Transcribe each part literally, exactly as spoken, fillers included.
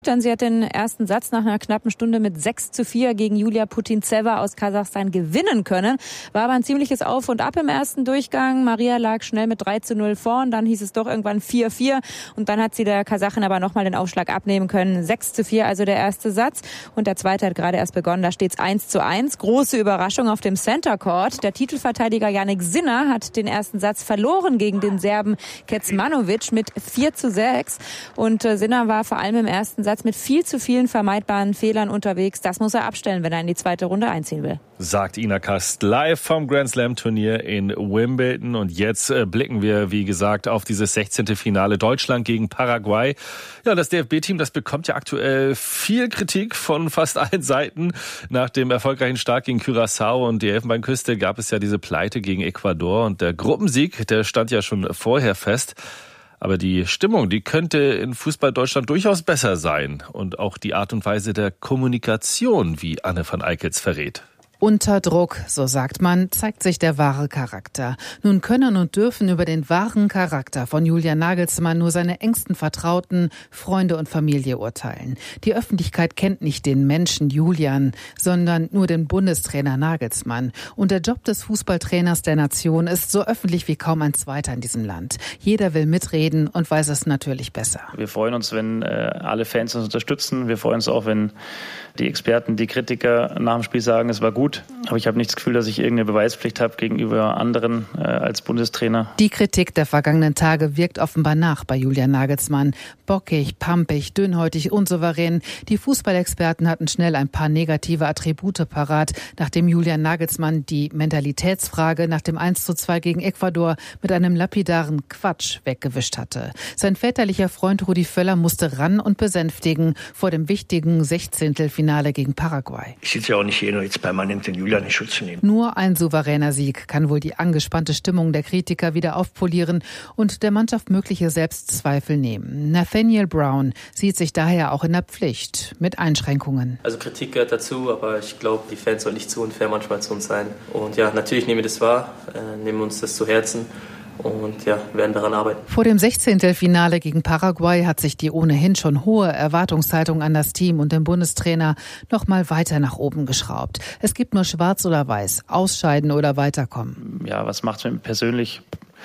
Denn sie hat den ersten Satz nach einer knappen Stunde mit sechs zu vier gegen Julia Putintseva aus Kasachstan gewinnen können. War aber ein ziemliches Auf und Ab im ersten Durchgang. Maria lag schnell mit drei zu null vorn, dann hieß es doch irgendwann vier vier und dann hat sie der Kasachin aber nochmal den Aufschlag abnehmen können. sechs zu vier also der erste Satz und der zweite hat gerade erst begonnen, da steht's eins zu eins. Große Überraschung auf dem Center Court. Der Titelverteidiger Jannik Sinner hat den ersten Satz verloren gegen den Serben Kecmanovic mit vier zu sechs und Sinner war vor allem im ersten Satz mit viel zu vielen vermeidbaren Fehlern unterwegs. Das muss er abstellen, wenn er in die zweite Runde einziehen will. Sagt Ina Kast live vom Grand Slam Turnier in Wimbledon. Und jetzt äh, blicken wir, wie gesagt, auf dieses sechzehnte Finale Deutschland gegen Paraguay. Ja, das D F B-Team, das bekommt ja aktuell viel Kritik von fast allen Seiten. Nach dem erfolgreichen Start gegen Curaçao und die Elfenbeinküste gab es ja diese Pleite gegen Ecuador. Und der Gruppensieg, der stand ja schon vorher fest. Aber die Stimmung, die könnte in Fußball Deutschland durchaus besser sein. Und auch die Art und Weise der Kommunikation, wie Anne van Eickels verrät. Unter Druck, so sagt man, zeigt sich der wahre Charakter. Nun können und dürfen über den wahren Charakter von Julian Nagelsmann nur seine engsten Vertrauten, Freunde und Familie urteilen. Die Öffentlichkeit kennt nicht den Menschen Julian, sondern nur den Bundestrainer Nagelsmann. Und der Job des Fußballtrainers der Nation ist so öffentlich wie kaum ein zweiter in diesem Land. Jeder will mitreden und weiß es natürlich besser. Wir freuen uns, wenn äh, alle Fans uns unterstützen. Wir freuen uns auch, wenn die Experten, die Kritiker nach dem Spiel sagen, es war gut. Aber ich habe nicht das Gefühl, dass ich irgendeine Beweispflicht habe gegenüber anderen äh, als Bundestrainer. Die Kritik der vergangenen Tage wirkt offenbar nach bei Julian Nagelsmann. Bockig, pampig, dünnhäutig, unsouverän. Die Fußballexperten hatten schnell ein paar negative Attribute parat, nachdem Julian Nagelsmann die Mentalitätsfrage nach dem eins zu zwei gegen Ecuador mit einem lapidaren Quatsch weggewischt hatte. Sein väterlicher Freund Rudi Völler musste ran und besänftigen vor dem wichtigen Sechzehntelfinale gegen Paraguay. Ich sitze ja auch nicht hier nur jetzt permanent den Julian in Schutz zu nehmen. Nur ein souveräner Sieg kann wohl die angespannte Stimmung der Kritiker wieder aufpolieren und der Mannschaft mögliche Selbstzweifel nehmen. Nathaniel Brown sieht sich daher auch in der Pflicht, mit Einschränkungen. Also Kritik gehört dazu, aber ich glaube, die Fans sollen nicht zu unfair manchmal zu uns sein. Und ja, natürlich nehmen wir das wahr, äh, nehmen uns das zu Herzen. Und ja, werden daran arbeiten. Vor dem Sechzehntelfinale gegen Paraguay hat sich die ohnehin schon hohe Erwartungshaltung an das Team und den Bundestrainer noch mal weiter nach oben geschraubt. Es gibt nur schwarz oder weiß, ausscheiden oder weiterkommen. Ja, was macht es mit mir persönlich?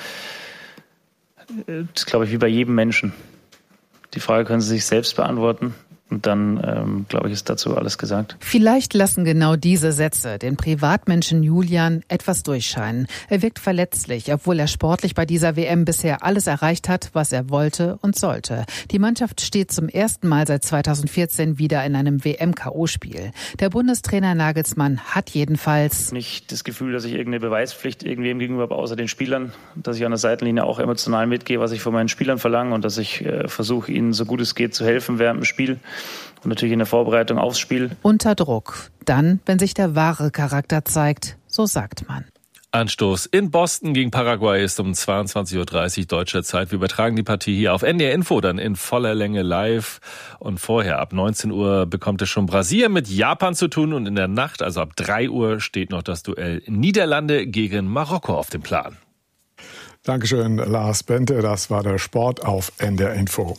Das ist, glaube ich, wie bei jedem Menschen. Die Frage können Sie sich selbst beantworten. Und dann, ähm, glaube ich, ist dazu alles gesagt. Vielleicht lassen genau diese Sätze den Privatmenschen Julian etwas durchscheinen. Er wirkt verletzlich, obwohl er sportlich bei dieser W M bisher alles erreicht hat, was er wollte und sollte. Die Mannschaft steht zum ersten Mal seit zweitausendvierzehn wieder in einem W M-K O-Spiel. Der Bundestrainer Nagelsmann hat jedenfalls nicht das Gefühl, dass ich irgendeine Beweispflicht irgendwem gegenüber habe, außer den Spielern. Dass ich an der Seitenlinie auch emotional mitgehe, was ich von meinen Spielern verlange und dass ich äh, versuche, ihnen so gut es geht zu helfen während dem Spiel. Und natürlich in der Vorbereitung aufs Spiel. Unter Druck. Dann, wenn sich der wahre Charakter zeigt, so sagt man. Anstoß in Boston gegen Paraguay ist um zweiundzwanzig Uhr dreißig deutscher Zeit. Wir übertragen die Partie hier auf N D R Info, dann in voller Länge live. Und vorher ab neunzehn Uhr bekommt es schon Brasilien mit Japan zu tun. Und in der Nacht, also ab drei Uhr, steht noch das Duell Niederlande gegen Marokko auf dem Plan. Dankeschön, Lars Bente. Das war der Sport auf N D R Info.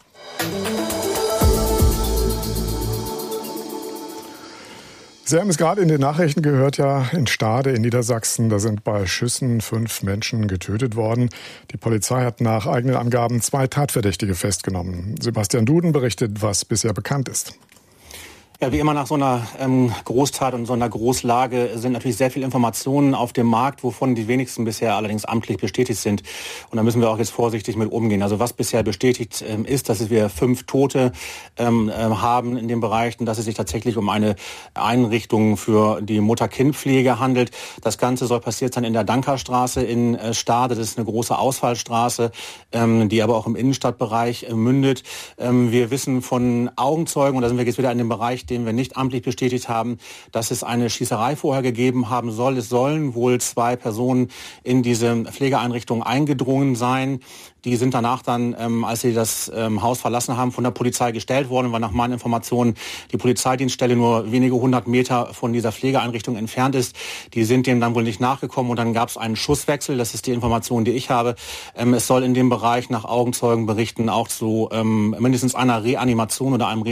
Sie haben es gerade in den Nachrichten gehört, ja, in Stade in Niedersachsen, da sind bei Schüssen fünf Menschen getötet worden. Die Polizei hat nach eigenen Angaben zwei Tatverdächtige festgenommen. Sebastian Duden berichtet, was bisher bekannt ist. Ja, wie immer nach so einer ähm, Großtat und so einer Großlage sind natürlich sehr viele Informationen auf dem Markt, wovon die wenigsten bisher allerdings amtlich bestätigt sind. Und da müssen wir auch jetzt vorsichtig mit umgehen. Also was bisher bestätigt ähm, ist, dass wir fünf Tote ähm, haben in dem Bereich und dass es sich tatsächlich um eine Einrichtung für die Mutter-Kind-Pflege handelt. Das Ganze soll passiert sein in der Dankerstraße in äh, Stade. Das ist eine große Ausfallstraße, ähm, die aber auch im Innenstadtbereich äh, mündet. Ähm, wir wissen von Augenzeugen, und da sind wir jetzt wieder in dem Bereich, den wir nicht amtlich bestätigt haben, dass es eine Schießerei vorher gegeben haben soll. Es sollen wohl zwei Personen in diese Pflegeeinrichtung eingedrungen sein. Die sind danach dann, ähm, als sie das ähm, Haus verlassen haben, von der Polizei gestellt worden, weil nach meinen Informationen die Polizeidienststelle nur wenige hundert Meter von dieser Pflegeeinrichtung entfernt ist. Die sind dem dann wohl nicht nachgekommen und dann gab es einen Schusswechsel. Das ist die Information, die ich habe. Ähm, es soll in dem Bereich nach Augenzeugenberichten auch zu ähm, mindestens einer Reanimation oder einem Re